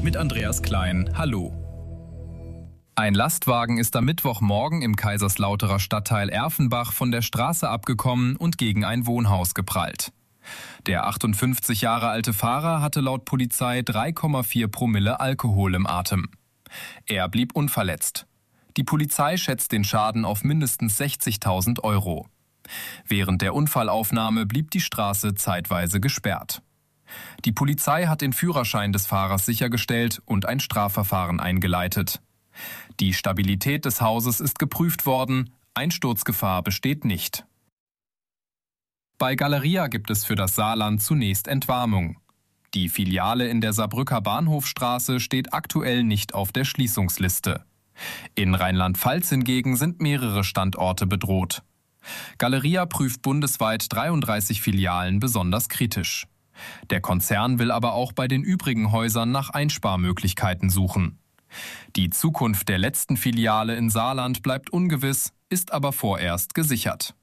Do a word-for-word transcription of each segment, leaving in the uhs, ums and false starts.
mit Andreas Klein. Hallo. Ein Lastwagen ist am Mittwochmorgen im Kaiserslauterer Stadtteil Erfenbach von der Straße abgekommen und gegen ein Wohnhaus geprallt. Der achtundfünfzig Jahre alte Fahrer hatte laut Polizei drei Komma vier Promille Alkohol im Atem. Er blieb unverletzt. Die Polizei schätzt den Schaden auf mindestens sechzigtausend Euro. Während der Unfallaufnahme blieb die Straße zeitweise gesperrt. Die Polizei hat den Führerschein des Fahrers sichergestellt und ein Strafverfahren eingeleitet. Die Stabilität des Hauses ist geprüft worden, Einsturzgefahr besteht nicht. Bei Galeria gibt es für das Saarland zunächst Entwarnung. Die Filiale in der Saarbrücker Bahnhofstraße steht aktuell nicht auf der Schließungsliste. In Rheinland-Pfalz hingegen sind mehrere Standorte bedroht. Galeria prüft bundesweit dreiunddreißig Filialen besonders kritisch. Der Konzern will aber auch bei den übrigen Häusern nach Einsparmöglichkeiten suchen. Die Zukunft der letzten Filiale in Saarland bleibt ungewiss, ist aber vorerst gesichert.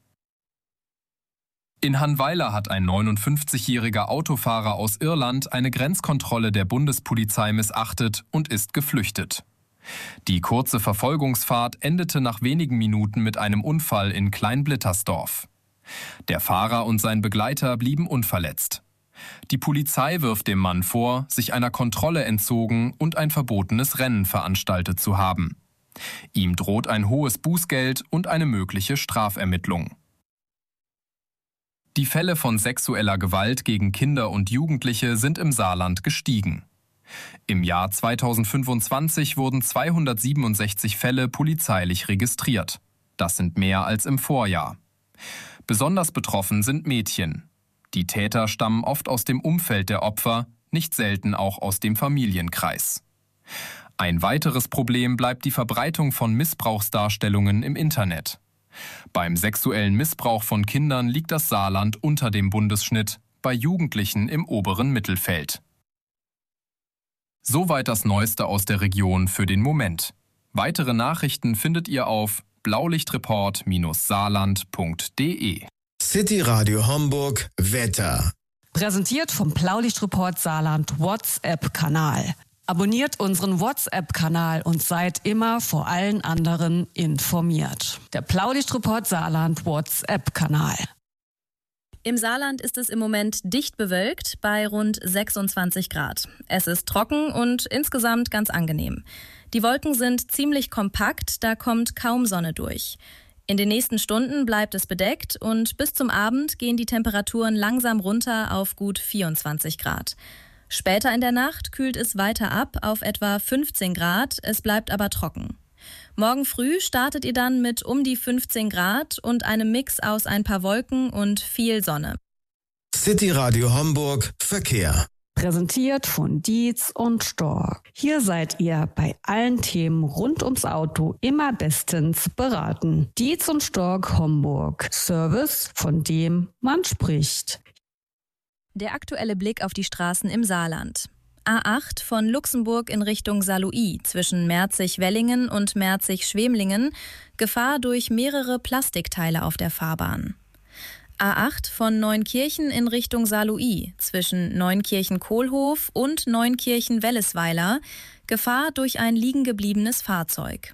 In Hannweiler hat ein neunundfünfzigjähriger Autofahrer aus Irland eine Grenzkontrolle der Bundespolizei missachtet und ist geflüchtet. Die kurze Verfolgungsfahrt endete nach wenigen Minuten mit einem Unfall in Kleinblittersdorf. Der Fahrer und sein Begleiter blieben unverletzt. Die Polizei wirft dem Mann vor, sich einer Kontrolle entzogen und ein verbotenes Rennen veranstaltet zu haben. Ihm droht ein hohes Bußgeld und eine mögliche Strafermittlung. Die Fälle von sexueller Gewalt gegen Kinder und Jugendliche sind im Saarland gestiegen. Im Jahr zweitausendfünfundzwanzig wurden zweihundertsiebenundsechzig Fälle polizeilich registriert. Das sind mehr als im Vorjahr. Besonders betroffen sind Mädchen. Die Täter stammen oft aus dem Umfeld der Opfer, nicht selten auch aus dem Familienkreis. Ein weiteres Problem bleibt die Verbreitung von Missbrauchsdarstellungen im Internet. Beim sexuellen Missbrauch von Kindern liegt das Saarland unter dem Bundesschnitt, bei Jugendlichen im oberen Mittelfeld. Soweit das Neueste aus der Region für den Moment. Weitere Nachrichten findet ihr auf blaulichtreport Bindestrich saarland Punkt de. City Radio Homburg Wetter. Präsentiert vom Blaulichtreport Saarland WhatsApp-Kanal. Abonniert unseren WhatsApp-Kanal und seid immer vor allen anderen informiert. Der Blaulichtreport Saarland WhatsApp-Kanal. Im Saarland ist es im Moment dicht bewölkt bei rund sechsundzwanzig Grad. Es ist trocken und insgesamt ganz angenehm. Die Wolken sind ziemlich kompakt, da kommt kaum Sonne durch. In den nächsten Stunden bleibt es bedeckt und bis zum Abend gehen die Temperaturen langsam runter auf gut vierundzwanzig Grad. Später in der Nacht kühlt es weiter ab auf etwa fünfzehn Grad, es bleibt aber trocken. Morgen früh startet ihr dann mit um die fünfzehn Grad und einem Mix aus ein paar Wolken und viel Sonne. City Radio Homburg Verkehr. Präsentiert von Dietz und Stork. Hier seid ihr bei allen Themen rund ums Auto immer bestens beraten. Dietz und Stork Homburg. Service, von dem man spricht. Der aktuelle Blick auf die Straßen im Saarland. A acht von Luxemburg in Richtung Saarlouis zwischen Merzig-Wellingen und Merzig-Schwemlingen. Gefahr durch mehrere Plastikteile auf der Fahrbahn. A acht von Neunkirchen in Richtung Saarlouis zwischen Neunkirchen-Kohlhof und Neunkirchen-Wellesweiler. Gefahr durch ein liegengebliebenes Fahrzeug.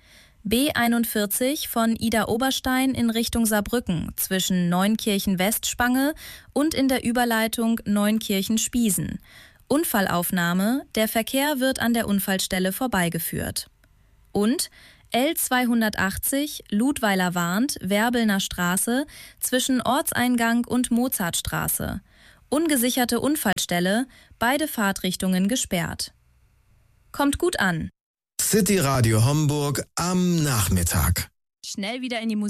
B einundvierzig von Ida-Oberstein in Richtung Saarbrücken zwischen Neunkirchen-Westspange und in der Überleitung Neunkirchen-Spiesen. Unfallaufnahme, der Verkehr wird an der Unfallstelle vorbeigeführt. Und L zweihundertachtzig Ludweiler-Warnt, Werbelner Straße zwischen Ortseingang und Mozartstraße. Ungesicherte Unfallstelle, beide Fahrtrichtungen gesperrt. Kommt gut an. City Radio Homburg am Nachmittag. Schnell wieder in die Musik.